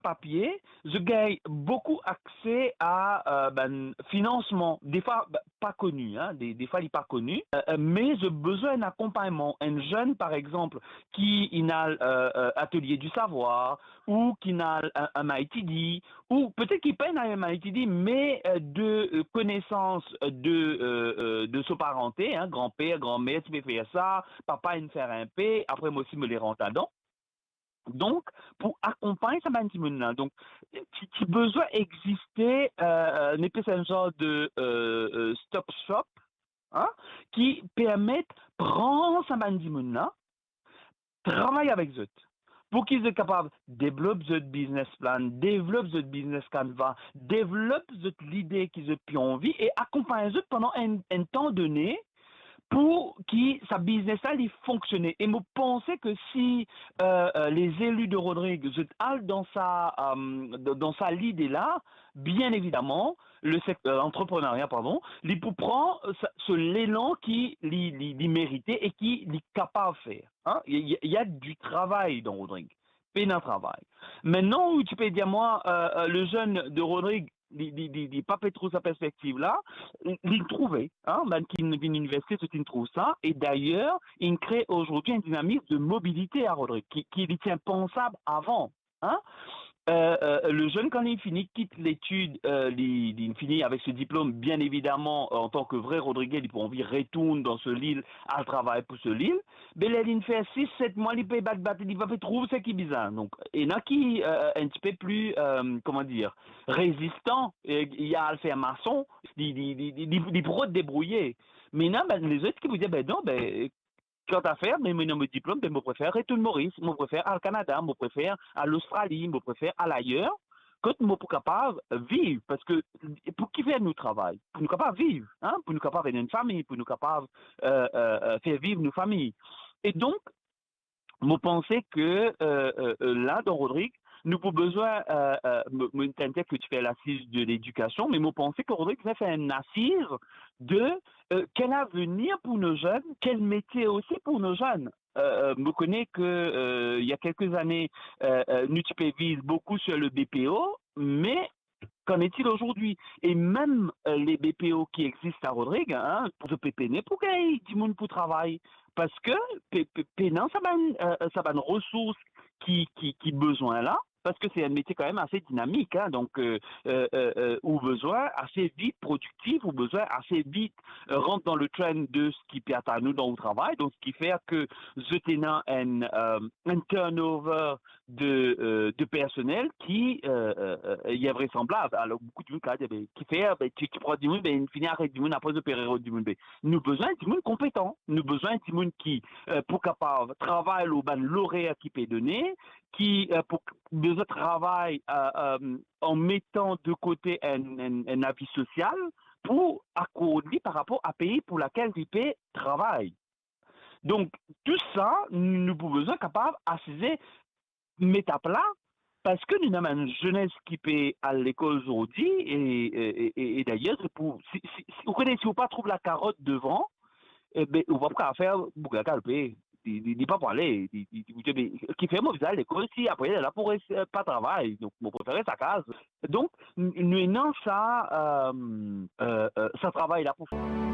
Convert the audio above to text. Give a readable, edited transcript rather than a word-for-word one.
papier, je gagne beaucoup accès à financement, des fois pas connu, hein, des fois il n'est pas connu, mais j'ai besoin d'un accompagnement. Un jeune, par exemple, qui il a atelier du savoir, ou qui a un MITD, ou peut-être qu'il peine à un MITD, mais de connaissances de sa parenté, hein, grand-père, grand-mère, tu peux faire ça, papa il me fait un P, après moi aussi me les rentre dedans. Donc, pour accompagner ça, donc, tu besoin exister, n'est pas un genre de stop shop, hein, qui permettent prendre ça, travailler avec eux. Pour qu'ils soient capables de développer ce business plan, développer ce business canvas, développer l'idée qu'ils ont envie et accompagner eux pendant un temps donné pour que sa business allait fonctionner. Et je pensais que si les élus de Rodrigue sont dans sa idée là, bien évidemment, le secteur entrepreneuriat, pardon, il peut prendre ce l'élan qui lui méritait et qui est capable de faire. Hein? Il y a du travail dans Rodrigue. Peine un travail. Maintenant, tu peux dire, moi, le jeune de Rodrigue, il pas trop sa perspective là, il trouvait, hein, ben, qui vient à l'université, c'est qu'il trouve ça, et d'ailleurs, il crée aujourd'hui un dynamisme de mobilité à Rodrigue, qui était impensable avant, hein. Le jeune, quand il finit, quitte l'étude, il finit avec ce diplôme, bien évidemment, en tant que vrai Rodriguez, il peut envie retourne dans ce Lille, à travailler pour ce Lille. Mais là, il fait 6, 7 mois, il peut battre, il va faire trouver ce qui est bizarre. Donc, il y en a qui, un petit peu plus, comment dire, résistant, il y a à le faire maçon, il pourra te débrouiller. Mais non, ben, les autres qui vous disent, ben non, ben, quant à faire, mais mon diplôme, ben, je préfère retourner Maurice, je préfère à Canada, je préfère à l'Australie, je préfère à l'ailleurs, quand nous sommes capables de vivre. Parce que, pour qui faire nous travail? Pour nous capables de vivre, hein? Pour nous capables d'avoir une famille, pour nous capables de faire vivre nos familles. Et donc, je pensais que là, dans Rodrigue, nous avons besoin, que tu fais l'assise de l'éducation, mais je pensais que Rodrigue va faire une assise de quel avenir pour nos jeunes, quel métier aussi pour nos jeunes. Je connais que il y a quelques années, Nutipévise beaucoup sur le BPO, mais qu'en est-il aujourd'hui? Et même les BPO qui existent à Rodrigue, hein, pour se pépéner, pour qu'il y ait du monde pour travailler. Parce que, pénan, ça va une ressource qui besoin là, parce que c'est un métier quand même assez dynamique, hein, donc ou besoin assez vite productif, ou besoin assez vite rentre dans le trend de ce qui peut à nous dans le travail, donc ce qui fait que je tenais un turnover de personnel qui est vraisemblable. Alors beaucoup de monde qui fait, tu prends du monde, ben, finit avec du monde après opérer du monde. Nous besoin du monde compétent, nous besoin du monde qui pour capable travailler au ban lauréat qui peut donner, qui pour besoin travail en mettant de côté un avis social pour accorder par rapport à pays pour laquelle il peut travailler. Donc tout ça, nous pouvons être capables d'assiser mettre à plat parce que nous avons une jeunesse qui peut à l'école aujourd'hui et d'ailleurs, si vous connaissez, si vous pas trouver la carotte devant, eh ben, on va pas faire Bougacar le pays. Il n'est pas parler. Qui fait mon visage à l'école si après elle est là pour pas travailler. Donc, mon préféré, sa case. Donc, nous, non, ça travaille là pour